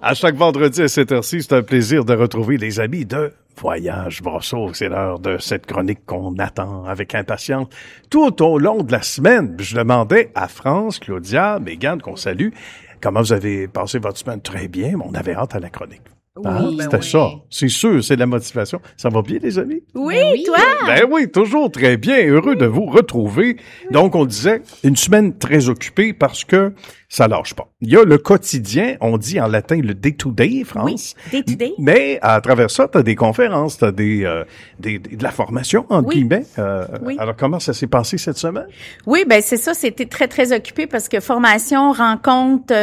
À chaque vendredi à cette heure-ci, c'est un plaisir de retrouver les amis de Voyage Brosseau. C'est l'heure de cette chronique qu'on attend avec impatience tout au long de la semaine. Je demandais à France, Claudia, Mégane, qu'on salue, comment vous avez passé votre semaine? Très bien, mais on avait hâte à la chronique. Oui, c'était ça. C'est sûr, c'est la motivation. Ça va bien, les amis? Oui, toi? Ben oui, toujours très bien. Heureux de vous retrouver. Donc, on disait, une semaine très occupée parce que ça lâche pas. Il y a le quotidien, on dit en latin le day-to-day, France. Oui, day-to-day. Mais à travers ça, tu as des conférences, tu as de la formation, entre guillemets. Oui. Alors, comment ça s'est passé cette semaine? Oui, ben c'est ça, c'était très, très occupé parce que formation, rencontre,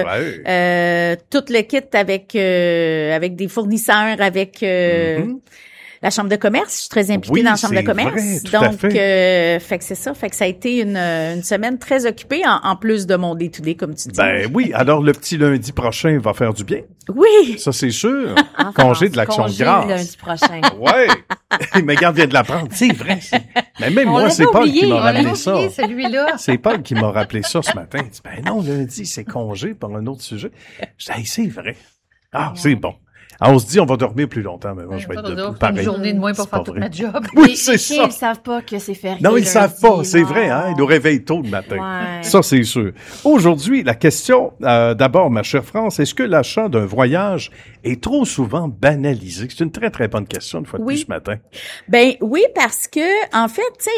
tout le kit avec des fournisseurs, avec la Chambre de commerce. Je suis très impliquée dans la Chambre de commerce. Vrai, tout donc, à fait. fait que c'est ça. Fait que ça a été une semaine très occupée en plus de mon day-to-day, comme tu dis. Ben oui, alors le petit lundi prochain va faire du bien. Oui! Ça, c'est sûr. Congé de l'Action de grâce. Lundi prochain. Ouais. Mégane vient de l'apprendre. C'est vrai. Mais même moi, l'avait c'est Paul oublié, qui m'a on l'avait rappelé ça. oublié, celui-là. C'est Paul qui m'a rappelé ça ce matin. Il dit, ben non, lundi, c'est congé pour un autre sujet. Je dis, hey, c'est vrai. Ah, c'est bon. Ah, on se dit, on va dormir plus longtemps, mais moi, je vais être debout. Pareil. Une journée de moins pour C'est faire pas toute vrai. ma job. Oui, Les c'est chiens, ça. ils savent pas que c'est férié. Non, ils savent pas, c'est non. vrai, hein. Ils nous réveillent tôt le matin. Ouais. Ça, c'est sûr. Aujourd'hui, la question, d'abord, ma chère France, est-ce que l'achat d'un voyage est trop souvent banalisé? C'est une très, très bonne question, une fois de plus ce matin. Ben oui, parce que en fait, tu sais,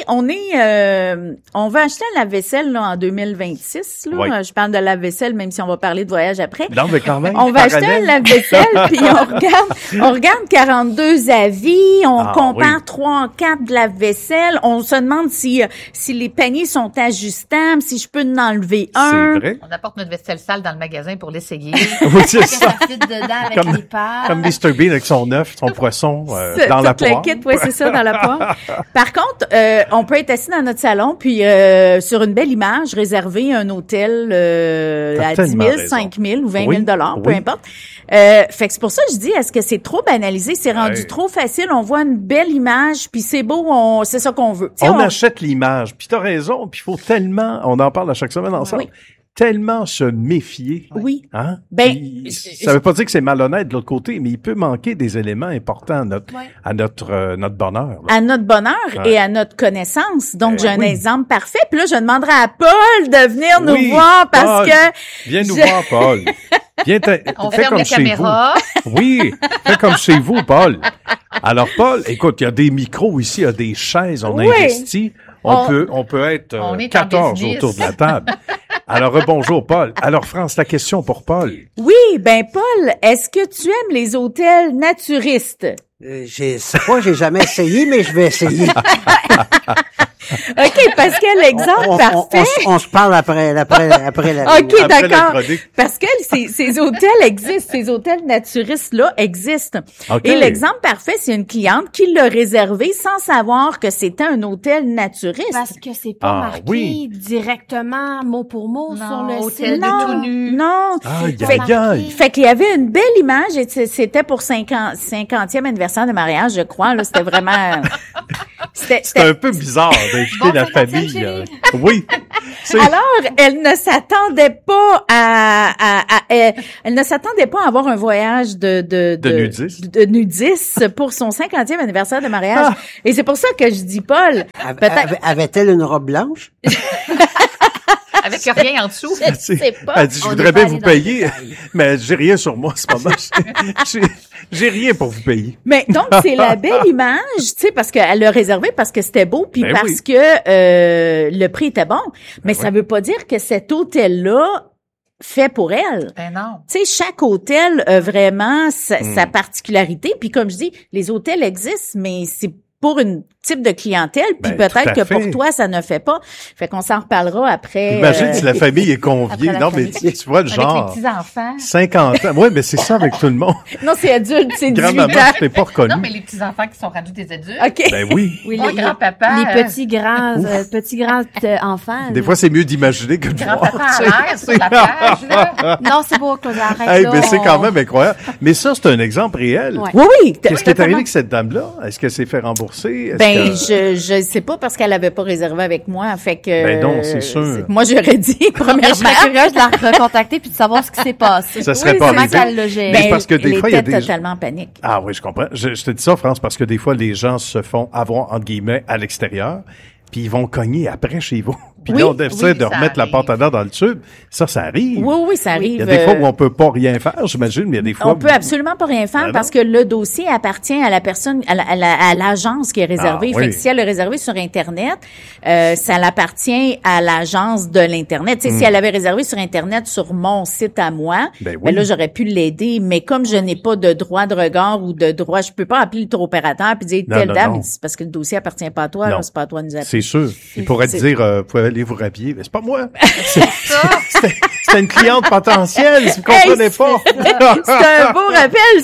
on va acheter un lave-vaisselle là, en 2026. Là. Oui. Je parle de lave-vaisselle, même si on va parler de voyage après. Non, mais quand même. On va acheter un parallèle. lave-vaisselle, puis on regarde 42 avis, on compare oui. 3 4 de lave-vaisselle, on se demande si les paniers sont ajustables, si je peux en enlever un. C'est vrai. On apporte notre vaisselle sale dans le magasin pour l'essayer. Oui, c'est Que ça. ça fit dedans avec Comme- les pâtes. Comme Mr. Bean avec son œuf, son poisson dans la Tout le poire. kit, oui, c'est ça, dans la poire. Par contre, on peut être assis dans notre salon, puis sur une belle image, réserver un hôtel T'as à 10 tellement 000, raison. 5 000 ou 20 000 Oui, peu oui. importe. Fait que c'est pour ça que je dis, est-ce que c'est trop banalisé? C'est rendu Ouais. trop facile. On voit une belle image, puis c'est beau, c'est ça qu'on veut. Tu sais, On achète l'image. Puis t'as raison, puis il faut tellement, on en parle à chaque semaine ensemble, Oui. tellement se méfier. Oui. Hein? Ben, Puis, ça veut pas dire que c'est malhonnête de l'autre côté, mais il peut manquer des éléments importants à notre bonheur. Là. À notre bonheur Ouais. et à notre connaissance. Donc, Ben j'ai un oui. exemple parfait. Puis là, je demanderai à Paul de venir nous Oui, voir parce Paul, que... Viens nous voir, Paul. Viens On fais ferme comme les chez caméras. vous. Oui, fais comme chez vous, Paul. Alors, Paul, écoute, il y a des micros ici, il y a des chaises, on a Oui. investi. On peut être On est en 14 business. autour de la table. Alors, bonjour, Paul. Alors, France, ta question pour Paul. Oui, ben Paul, est-ce que tu aimes les hôtels naturistes? C'est pas, j'ai jamais essayé, mais je vais essayer. OK, parce que l'exemple parfait... On se parle après la. OK, Après la d'accord. chronique. Parce que ces hôtels existent, ces hôtels naturistes-là existent. OK. Et l'exemple parfait, c'est une cliente qui l'a réservé sans savoir que c'était un hôtel naturiste. Parce que c'est pas Ah, marqué oui. directement mot pour mot sur Non, le hôtel site. de tout nu. Non. Aïe, Fait- aïe, aïe. Fait qu'il y avait une belle image et c'était pour 50e anniversaire de mariage, je crois. Là, c'était vraiment... C'est un peu bizarre d'inviter Bon, la 50e, famille. chérie. Oui. C'est- Alors, elle ne s'attendait pas elle ne s'attendait pas à avoir un voyage de nudiste pour son 50e anniversaire de mariage. Ah. Et c'est pour ça que je dis, Paul, peut-être, Avait-elle une robe blanche? Avec rien en dessous. je sais pas. Elle dit, je On voudrais est bien pas vous allé dans le payer, mais j'ai rien sur moi, c'est pas mal. J'ai rien pour vous payer. Mais donc, c'est la belle image, tu sais, parce qu'elle l'a réservé parce que c'était beau, puis Ben parce oui. que le prix était bon. Mais ça veut pas dire que cet hôtel-là fait pour elle. Ben non. Tu sais, chaque hôtel a vraiment sa particularité. Puis comme je dis, les hôtels existent, mais c'est pour une type de clientèle, puis Ben, peut-être tout à que pour fait. toi, ça ne fait pas. Fait qu'on s'en reparlera après. Imagine si la famille est conviée. après la Non, mais chronique. tu vois le Avec genre. les petits-enfants. 50 ans. Oui, mais c'est ça avec tout le monde. Non, c'est adulte, c'est 18 Grand-maman, ans. je t'ai pas reconnu. Non, mais les petits-enfants qui sont rendus des adultes. OK. Ben oui. Oui, Moi, grand-papa. les petits grands enfants. Des là. fois, c'est mieux d'imaginer que de Grand-papa voir. à l'air sur la plage, là. Non, c'est beau, Claudia, arrête Hey, là. mais c'est quand même incroyable. Mais ça, c'est un exemple réel. Ouais. Oui, oui. Qu'est-ce qui est arrivé totalement. avec cette dame-là? Est-ce qu'elle s'est fait rembourser? Est-ce Ben, Ben, je sais pas parce qu'elle avait pas réservé avec moi. Fait que. Ben non, c'est sûr. Moi, j'aurais dit, Je premièrement. serais curieuse de la recontacter puis de savoir ce qui s'est passé. Ça serait Oui, pas comment arrivé. qu'elle l'a géré. Ben, parce que des elle fois, il y a était des totalement en panique. Ah oui, je comprends. Je te dis ça, France, parce que des fois, les gens se font avoir, entre guillemets, à l'extérieur, puis ils vont cogner après chez vous. Puis Oui, là, on essaie de ça remettre la arrive. porte à dents dans le tube. Ça arrive. Oui, ça arrive. Il y a des fois où on peut pas rien faire, j'imagine, mais il y a des fois On peut absolument pas rien faire Ben parce que le dossier appartient à la personne, à l'agence qui est réservée. Ah, oui. Fait que si elle est réservée sur Internet, ça l'appartient à l'agence de l'Internet. Tu sais, si elle avait réservé sur Internet sur mon site à moi, Ben oui. ben là, j'aurais pu l'aider. Mais comme je n'ai pas de droit de regard ou de droit, je peux pas appeler le tour opérateur puis dire, Non, telle non, dame, non. c'est parce que le dossier appartient pas à toi, Non. là, c'est pas à toi de nous appeler. c'est sûr. Il pourrait te C'est- dire, vous pouvez aller vous rhabiller. Mais c'est pas moi. C'était une cliente potentielle, vous comprenez Hey, pas. C'est un beau rappel,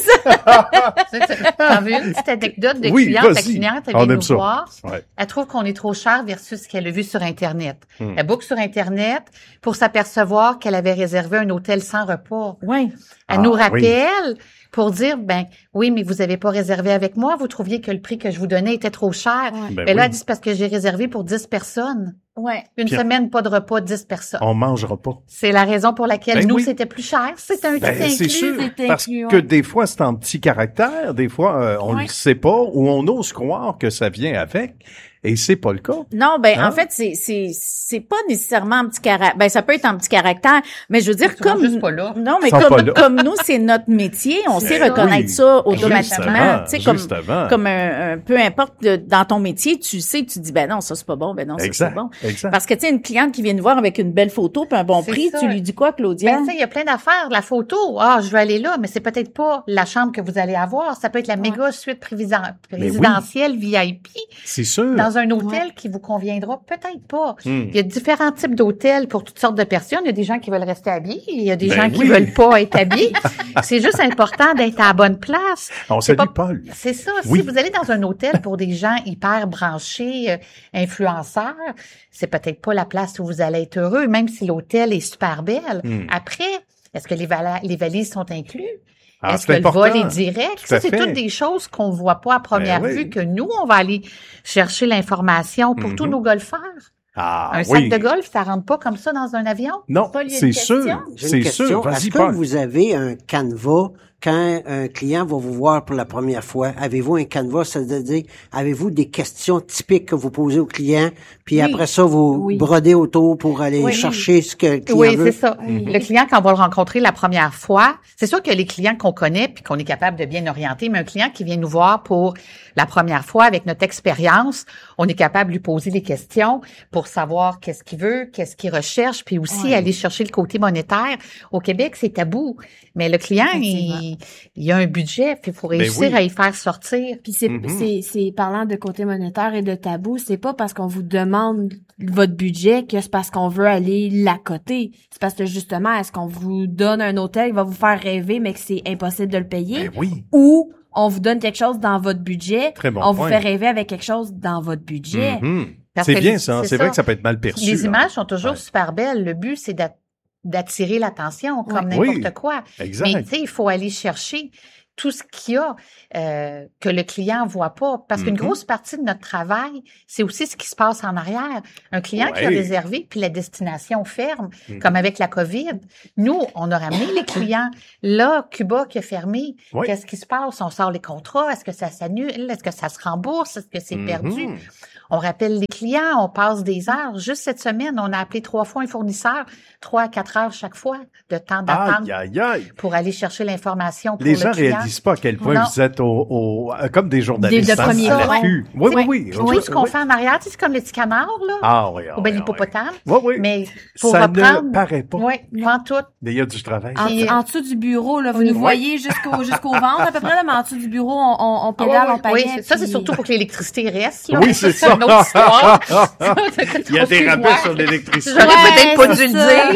ça! T'en veux une petite anecdote de Oui, cliente? La vas-y. cliente, elle On vient aime nous ça. voir. Ouais. Elle trouve qu'on est trop cher versus ce qu'elle a vu sur Internet. Elle book sur Internet pour s'apercevoir qu'elle avait réservé un hôtel sans repas. Oui. Elle nous oui. rappelle pour dire, ben oui, mais vous avez pas réservé avec moi. Vous trouviez que le prix que je vous donnais était trop cher. Ben Mais là, oui. elle dit, c'est parce que j'ai réservé pour 10 personnes. Ouais. Une Puis- semaine, pas de repas, 10 personnes. On mangera pas. C'est la raison pour laquelle Ben nous, oui. c'était plus cher. C'est un Ben, tout c'est inclus. sûr. c'est Parce inclus, que ouais. des fois, c'est en petit caractère. Des fois, on Ouais. le sait pas ou on ose croire que ça vient avec. Et c'est pas le cas. Non, ben Hein? en fait c'est pas nécessairement un petit caractère. Ben ça peut être un petit caractère, mais je veux dire Ils sont comme juste pas là. non, mais Ils sont pas là. comme nous c'est notre métier, on sait ça. reconnaître Oui. ça automatiquement. Justement, Tu sais justement. comme un peu importe dans ton métier, tu sais, tu dis ben non ça c'est pas bon, ben non ça c'est Exact. pas bon. Exact. Parce que tu sais une cliente qui vient nous voir avec une belle photo puis un bon C'est prix, ça. tu lui dis quoi Claudia? Ben, tu sais, il y a plein d'affaires. La photo, je vais aller là, mais c'est peut-être pas la chambre que vous allez avoir. Ça peut être la méga suite présidentielle VIP C'est sûr. dans un hôtel qui vous conviendra peut-être pas. Il y a différents types d'hôtels pour toutes sortes de personnes. Il y a des gens qui veulent rester habillés. Il y a des Ben gens qui oui. veulent pas être habillés. C'est juste important d'être à la bonne place. On C'est salue pas- Paul. C'est ça. Oui. Si vous allez dans un hôtel pour des gens hyper branchés, influenceurs, c'est peut-être pas la place où vous allez être heureux, même si l'hôtel est super belle. Après, est-ce que les valises sont inclus? Ah, Est-ce c'est que le vol important. est direct? Tout Ça, à c'est fait. toutes des choses qu'on voit pas à première Ben oui. vue, que nous, on va aller chercher l'information pour tous nos golfeurs. Ah, Un oui. sac de golf, ça rentre pas comme ça dans un avion? Non, Paul, il y a c'est une sûr. question? J'ai C'est une question. sûr. Vas-y, Est-ce que Paul. vous avez un canevas quand un client va vous voir pour la première fois? Avez-vous un canevas? C'est-à-dire, avez-vous des questions typiques que vous posez au client? Puis après ça, vous Oui. brodez autour pour aller chercher ce que le client Oui, veut? c'est ça. Le client, quand on va le rencontrer la première fois, c'est sûr que les clients qu'on connaît puis qu'on est capable de bien orienter, mais un client qui vient nous voir pour la première fois avec notre expérience, on est capable de lui poser des questions pour savoir qu'est-ce qu'il veut, qu'est-ce qu'il recherche, puis aussi aller chercher le côté monétaire. Au Québec, c'est tabou. Mais le client, il a un budget, puis il faut réussir oui. à y faire sortir. Puis c'est parlant de côté monétaire et de tabou, c'est pas parce qu'on vous demande votre budget que c'est parce qu'on veut aller l'accoter. C'est parce que justement, est-ce qu'on vous donne un hôtel qui va vous faire rêver mais que c'est impossible de le payer? Ben oui. Ou on vous donne quelque chose dans votre budget, Très bon on vous point. fait rêver avec quelque chose dans votre budget. Mhm. Parce C'est que bien ça. c'est C'est vrai ça. que ça peut être mal perçu. Les là. images sont toujours Ouais. super belles. Le but, c'est d'attirer l'attention, comme Oui. n'importe quoi. Exact. Mais tu sais, il faut aller chercher tout ce qu'il y a que le client voit pas. Parce qu'une grosse partie de notre travail, c'est aussi ce qui se passe en arrière. Un client qui a Ouais. réservé, puis la destination ferme, comme avec la COVID. Nous, on a ramené les clients. Là, Cuba qui a fermé, Oui. qu'est-ce qui se passe? On sort les contrats. Est-ce que ça s'annule? Est-ce que ça se rembourse? Est-ce que c'est perdu? On rappelle les clients, on passe des heures. Juste cette semaine, on a appelé 3 fois un fournisseur, 3 à 4 heures chaque fois de temps d'attente Aïe, aïe, aïe. pour aller chercher l'information pour Les le gens client. réalisent pas à quel point Non. vous êtes comme des journalistes. De premier à plan. l'affût. Oui. Tout ce qu'on fait en arrière, tu sais, c'est comme le petit canard, là, Ah oui, ou bien l'hippopotame. Oui. Mais pour Ça reprendre... ne paraît pas. Oui, prends tout. Mais il y a du travail. En dessous du bureau, là, vous nous voyez jusqu'au ventre à peu près, là, mais en dessous du bureau, on pédale, on Oui, paillette. ça, c'est puis- surtout pour que l'électricité reste. Là. Oui, c'est ça. une autre histoire. Il y a des rabais sur l'électricité. J'aurais Ouais, peut-être pas dû c'est le ça.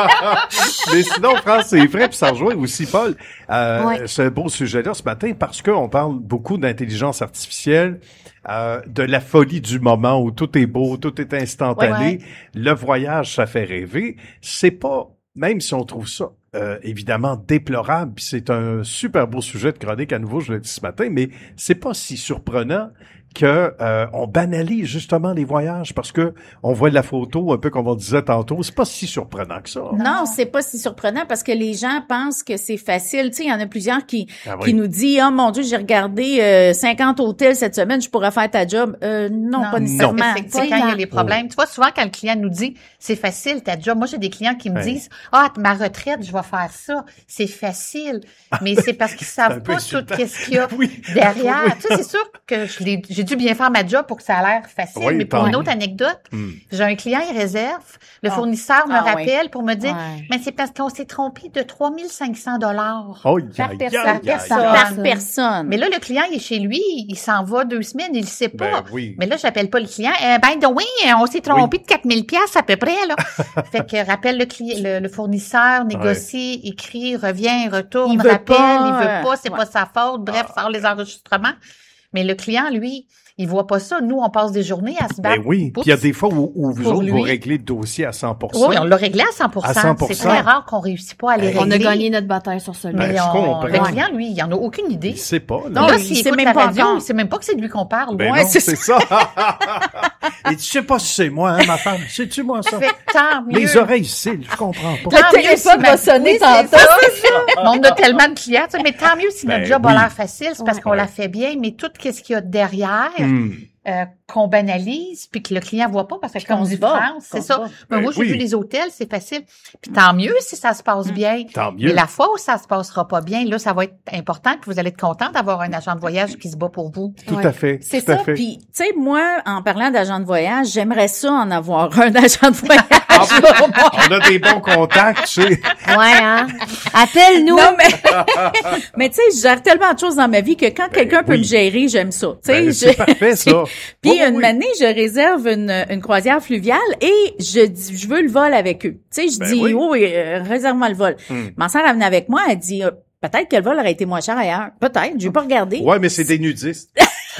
dire. Mais sinon, France, c'est vrai, puis ça rejoint aussi, Paul, Ouais. ce beau sujet-là ce matin, parce qu'on parle beaucoup d'intelligence artificielle, de la folie du moment où tout est beau, tout est instantané. Ouais. Le voyage, ça fait rêver. C'est pas, même si on trouve ça évidemment déplorable, puis c'est un super beau sujet de chronique à nouveau, je l'ai dit ce matin, mais c'est pas si surprenant que on banalise justement les voyages parce que on voit la photo un peu comme on disait tantôt, c'est pas si surprenant que ça. Non, c'est pas si surprenant parce que les gens pensent que c'est facile. Tu sais, il y en a plusieurs qui nous disent, oh mon Dieu, j'ai regardé 50 hôtels cette semaine, je pourrais faire ta job. Non, pas nécessairement. C'est quand il y a les problèmes. Tu vois, souvent quand le client nous dit, c'est facile ta job. Moi, j'ai des clients qui me disent, ma retraite, je vais faire ça. C'est facile. Mais c'est parce qu'ils savent pas tout qu'est-ce qu'il y a derrière. Tu sais, c'est sûr que j'ai dû bien faire ma job pour que ça a l'air facile. Mais pour une autre anecdote, j'ai un client, il réserve. Le fournisseur me rappelle pour me dire, mais c'est parce qu'on s'est trompé de 3500 $. Par personne. Mais là, le client, il est chez lui, il s'en va 2 semaines, il le sait pas. Mais là, j'appelle pas le client. By the way, on s'est trompé de 4000 pièces à peu près, là. Fait que rappelle le client, le fournisseur, négocie, écrit, revient, retourne, il veut pas, c'est pas sa faute. Bref, sort les enregistrements. Mais le client, lui, il voit pas ça. Nous, on passe des journées à se battre. Puis il y a des fois où vous autres, vous réglez le dossier à 100%. Oui, on l'a réglé à 100%. C'est très rare qu'on réussisse pas à les régler. On a gagné notre bataille sur celui-là. Mais le client, lui, il en a aucune idée. Il sait pas. Non, il sait même pas radio, il sait même pas que c'est de lui qu'on parle. Non, c'est ça. Et tu sais pas si c'est moi, ma femme. Sais-tu moi ça? Tant mieux. Les oreilles, je comprends pas. Le téléphone va sonner tantôt. On a tellement de clients, mais tant mieux si notre job a l'air facile, c'est parce qu'on la fait bien, mais tout ce qu'il y a derrière, qu'on banalise, puis que le client voit pas, parce que comme dit France, c'est ça. Mais moi, j'ai vu les hôtels, c'est facile. Puis tant mieux si ça se passe bien. Tant mieux. Mais la fois où ça se passera pas bien, là, ça va être important, puis vous allez être content d'avoir un agent de voyage qui se bat pour vous. Tout à fait. C'est ça. Puis, tu sais, moi, en parlant d'agent de voyage, j'aimerais ça en avoir un agent de voyage. On a des bons contacts, tu sais. Appelle-nous. Non, mais tu sais, je gère tellement de choses dans ma vie que quand quelqu'un peut me gérer, j'aime ça. Tu sais, c'est parfait, ça. Puis une année, je réserve une croisière fluviale et je dis, je veux le vol avec eux. Tu sais, je dis, réserve-moi le vol. Ma sœur, elle venait avec moi, elle dit, peut-être que le vol aurait été moins cher ailleurs. Peut-être, j'ai pas regardé. Ouais, mais c'est des nudistes.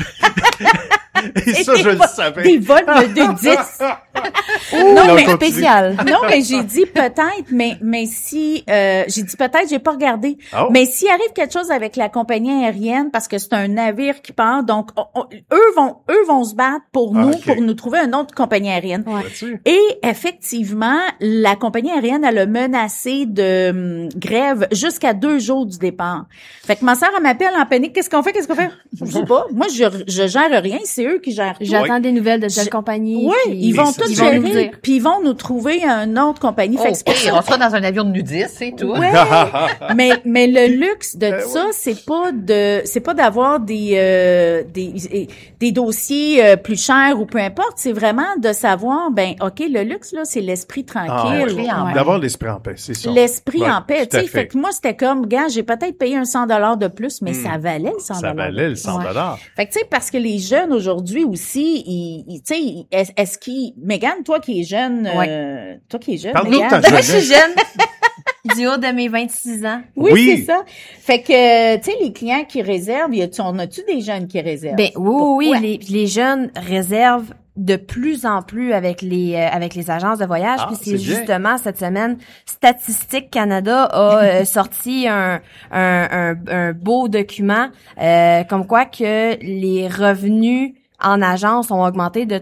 Et ça, je le savais. Des vols de 10. Non, mais spécial. Non, mais j'ai dit peut-être, mais si, j'ai dit peut-être, j'ai pas regardé. Mais s'il arrive quelque chose avec la compagnie aérienne, parce que c'est un navire qui part, donc, eux vont se battre pour nous, pour nous trouver une autre compagnie aérienne. Et effectivement, la compagnie aérienne, elle a menacé de grève jusqu'à 2 jours du départ. Fait que ma sœur, elle m'appelle en panique. Qu'est-ce qu'on fait? Je sais pas. Moi, je gère rien. C'est eux qui gèrent tout. J'attends des nouvelles de telle compagnie. Oui, ils vont tout gérer, puis ils vont nous trouver une autre compagnie. Fait que on sera dans un avion de nudistes, c'est tout. Ouais. mais le luxe de ça, c'est pas d'avoir des dossiers plus chers ou peu importe. C'est vraiment de savoir, OK, le luxe là, c'est l'esprit tranquille. D'avoir l'esprit en paix, c'est ça. L'esprit en paix, tu sais. Fait que moi, c'était comme, gars, j'ai peut-être payé un $100 de plus, mais ça valait le $100. Ça valait le $100. Fait que tu sais, parce que les jeunes aujourd'hui aussi, tu sais, est-ce qu'ils, Mégane, toi qui es jeune, Parle-nous de ta Moi, je suis jeune. Du haut de mes 26 ans. Oui, c'est ça. Fait que, tu sais, les clients qui réservent, on a-tu des jeunes qui réservent? Oui, les jeunes réservent de plus en plus avec les agences de voyage. Puis c'est justement cette semaine, Statistique Canada a sorti un beau document comme quoi que les revenus en agence ont augmenté de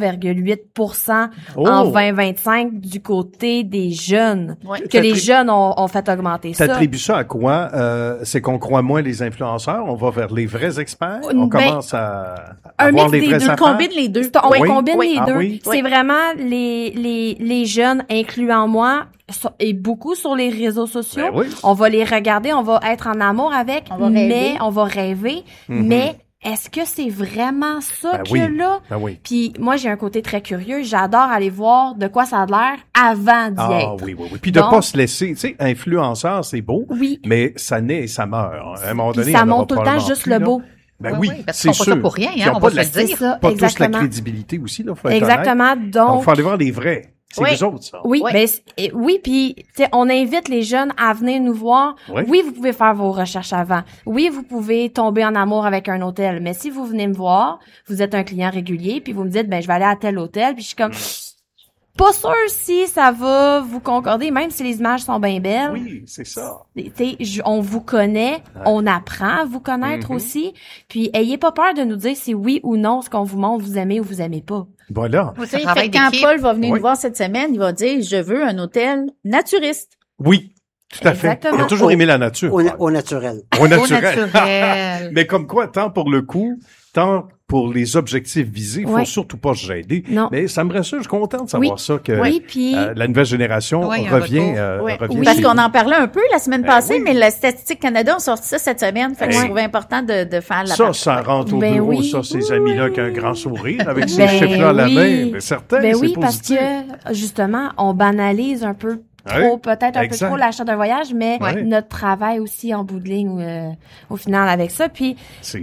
3,8% en 2025 du côté des jeunes. Que les jeunes ont fait augmenter ça. T'attribues ça à quoi? C'est qu'on croit moins les influenceurs? On va vers les vrais experts? On commence à avoir les vrais affaires? On combine les deux. On combine les deux. C'est vraiment les jeunes, incluant moi, et beaucoup sur les réseaux sociaux. On va les regarder, on va être en amour avec, on va rêver, mais est-ce que c'est vraiment ça là? Puis moi, j'ai un côté très curieux. J'adore aller voir de quoi ça a l'air avant d'y être. Oui. Puis de pas se laisser, tu sais, influenceur, c'est beau, mais ça naît et ça meurt. À un moment donné, ça monte tout le temps juste le beau. Parce qu'ils font pas ça pour rien, on va se le dire. Ça, pas tous la crédibilité aussi, là, faut être exactement. honnête. Donc, faut aller voir les vrais. C'est vous autres, ça. Puis tu sais, on invite les jeunes à venir nous voir. Oui, vous pouvez faire vos recherches avant. Oui, vous pouvez tomber en amour avec un hôtel. Mais si vous venez me voir, vous êtes un client régulier, puis vous me dites, je vais aller à tel hôtel, puis je suis comme, pas sûr si ça va vous concorder, même si les images sont bien belles. Oui, c'est ça. On vous connaît, on apprend à vous connaître aussi. Puis, ayez pas peur de nous dire si oui ou non ce qu'on vous montre, vous aimez ou vous aimez pas. Voilà. Fait quand Paul va venir nous voir cette semaine, il va dire, je veux un hôtel naturiste. Oui. Tout à fait. Il a toujours aimé la nature. Au naturel. Au naturel. naturel. Mais comme quoi, tant pour le coût, tant pour les objectifs visés, il faut surtout pas se gêner. Non. Mais ça me rassure, je suis content de savoir ça, que la nouvelle génération revient. Parce qu'on en parlait un peu la semaine passée, mais la Statistique Canada a sorti ça cette semaine. Fait que je trouvais important de faire la ça rentre au bureau, ces amis-là avec un grand sourire, avec ces chiffres-là à la main. Mais certains, c'est positif. Parce que, justement, on banalise un peu trop, peut-être un peu trop l'achat d'un voyage, mais notre travail aussi en bout de ligne au final avec ça. Puis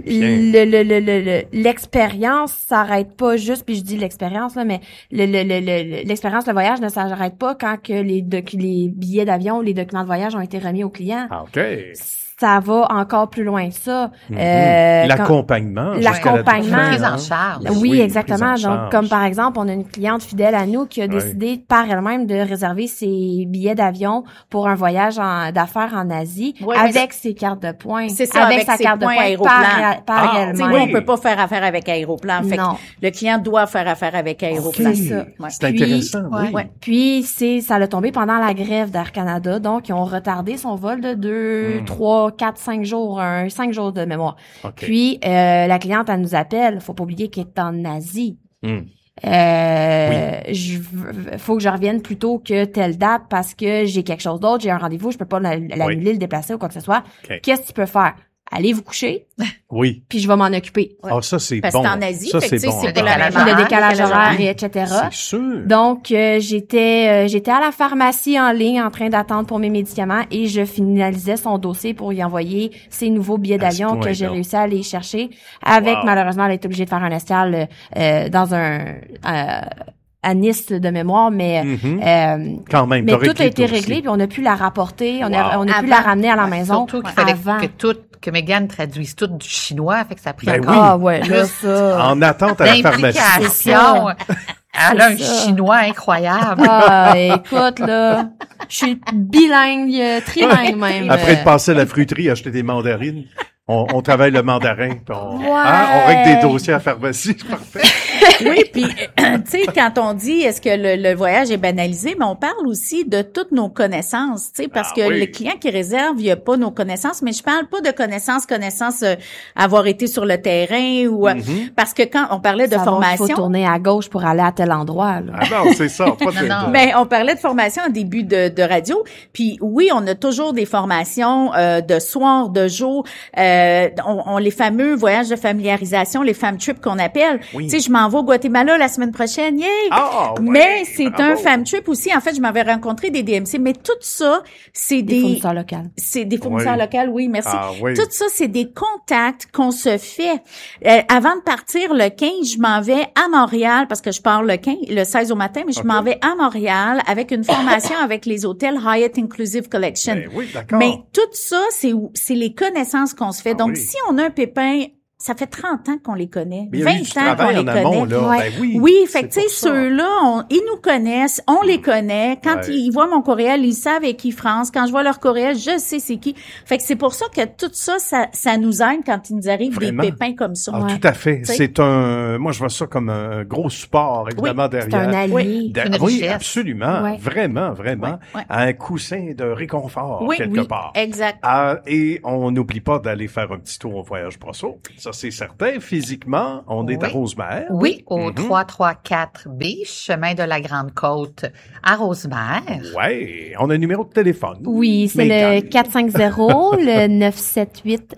l'expérience s'arrête pas juste, puis je dis l'expérience là, mais l'expérience, le voyage ne s'arrête pas quand que les billets d'avion, les documents de voyage ont été remis aux clients. Ah, OK. Ça va encore plus loin que ça. L'accompagnement. Prise en charge. Oui, exactement. Donc, comme par exemple, on a une cliente fidèle à nous qui a décidé par elle-même de réserver ses billets d'avion pour un voyage d'affaires en Asie avec ses cartes de points. C'est ça, avec sa carte de points par elle-même. Nous, on peut pas faire affaire avec Aéroplan. Fait que le client doit faire affaire avec Aéroplan. C'est ça. C'est intéressant. Puis, ça l'a tombé pendant la grève d'Air Canada. Donc, ils ont retardé son vol de 2, 3, 4, 5 jours, 5 jours de mémoire. Okay. Puis, la cliente, elle nous appelle. Faut pas oublier qu'elle est en Asie. Faut que je revienne plus tôt que telle date parce que j'ai quelque chose d'autre, j'ai un rendez-vous, je peux pas l'annuler, le déplacer ou quoi que ce soit. Okay. Qu'est-ce que tu peux faire? Allez vous coucher. Oui. Puis je vais m'en occuper. Ah, ça, c'est parce bon. Parce que c'est en Asie, ça, c'est bon. C'est pas le décalage horaire, etc. C'est sûr. Donc, j'étais à la pharmacie en ligne en train d'attendre pour mes médicaments et je finalisais son dossier pour y envoyer ses nouveaux billets d'avion que j'ai réussi à aller chercher. Avec, malheureusement, elle a été obligée de faire un escale dans à Nice de mémoire, mais quand même, mais tout a été réglé, puis on a pu la rapporter, on a pu la ramener à la maison. Surtout qu'il fallait que Mégane traduise tout du chinois, fait que ça a pris encore. Ah ouais, là ça. En attente à la pharmacie. Elle a un chinois incroyable. Ah, écoute, là, je suis bilingue, trilingue même. Après de passer à la fruiterie, acheter des mandarines. On travaille le mandarin, puis on règle des dossiers à la pharmacie, c'est parfait. Oui, puis tu sais, quand on dit est-ce que le voyage est banalisé, mais on parle aussi de toutes nos connaissances, tu sais, parce que le client qui réserve, il y a pas nos connaissances, mais je parle pas de connaissances avoir été sur le terrain ou parce que quand on parlait de formation, il faut tourner à gauche pour aller à tel endroit. Là. Ah non, c'est ça. Pas Mais on parlait de formation en début de radio, puis oui, on a toujours des formations de soir, de jour. On les fameux voyages de familiarisation, les fam trips qu'on appelle. Tu sais, je m'en vais au Guatemala la semaine prochaine, mais c'est un fam trip aussi. En fait, je m'avais rencontré des DMC, mais tout ça, c'est des fournisseurs locaux. C'est des fournisseurs locaux, oui, merci. Tout ça, c'est des contacts qu'on se fait. Avant de partir le 15, je m'en vais à Montréal parce que je pars le 16 au matin, mais je m'en vais à Montréal avec une formation avec les hôtels Hyatt Inclusive Collection. Oui, d'accord. Mais tout ça, c'est les connaissances qu'on se fait. Donc, si on a un pépin, ça fait 30 ans qu'on les connaît, 20 ans qu'on les connaît. Oui, fait que tu sais, ceux-là, ils nous connaissent, on les connaît. Quand ils voient mon courriel, ils savent avec qui France. Quand je vois leur courriel, je sais c'est qui. Fait que c'est pour ça que tout ça, ça nous aide quand il nous arrive des pépins comme ça. Ah, tout à fait. Moi, je vois ça comme un gros support, évidemment, derrière. C'est un allié. Oui, absolument. Vraiment, vraiment. Un coussin de réconfort, quelque part. Exact. Et on n'oublie pas d'aller faire un petit tour au Voyage Brosseau. Ça, c'est certain. Physiquement, on est à Rosemère. Oui, au 334B, chemin de la Grande-Côte à Rosemère. Oui, on a un numéro de téléphone. Oui, c'est le 450 le 978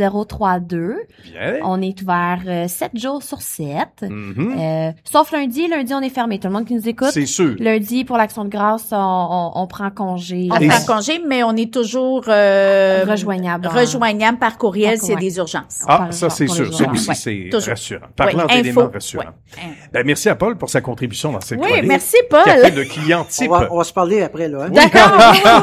7032. Bien. On est ouvert 7 jours sur 7. Sauf lundi. Lundi, on est fermé. Tout le monde qui nous écoute. C'est sûr. Lundi, pour l'Action de grâce, on prend congé. On prend congé, mais on est toujours rejoignable par courriel s'il y a des urgences. Ah, ça, c'est sûr. Ça aussi, c'est rassurant. Parlant d'éléments rassurants. Merci à Paul pour sa contribution dans cette chronique. Oui, merci, Paul. Qui a fait de client type. On va se parler après, là. Hein? D'accord.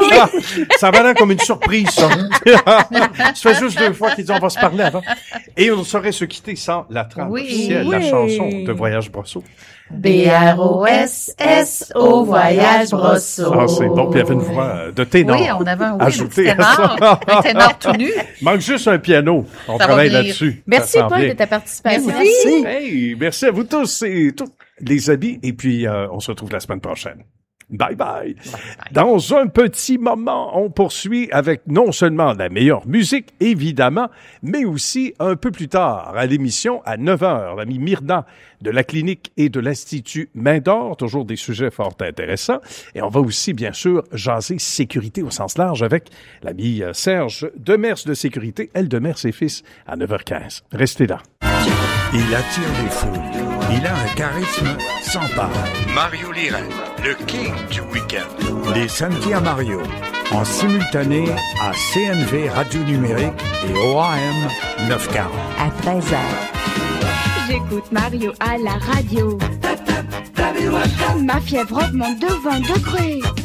Ça va l'air comme une surprise, ça. Ça fait juste 2 fois qu'ils disent on va se parler avant. Et on saurait se quitter sans la trame officielle, la chanson de Voyage Brosseau. BROSSO, Voyage Brosseau. Ah, c'est bon. Puis il y avait une voix de ténor. Oui, on avait un ajouté ténor, un ténor tout nu. Manque juste un piano. On travaille là-dessus. Merci, Paul, de ta participation. Merci. Hey, merci à vous tous et toutes les amis. Et puis, on se retrouve la semaine prochaine. Bye bye. Dans un petit moment, on poursuit avec non seulement la meilleure musique, évidemment, mais aussi un peu plus tard à l'émission à 9h, l'ami Myrna de la clinique et de l'Institut Main d'Or, toujours des sujets fort intéressants. Et on va aussi, bien sûr, jaser sécurité au sens large avec l'ami Serge Demers de Sécurité, Elle Demers et Fils à 9h15. Restez là. Il attire les foules. Il a un charisme sans pareil. Mario Liren, le king du week-end. Les samedis à Mario, en simultané à CNV Radio Numérique et OAM 940. À 13h. J'écoute Mario à la radio. Ma fièvre augmente de 20 degrés.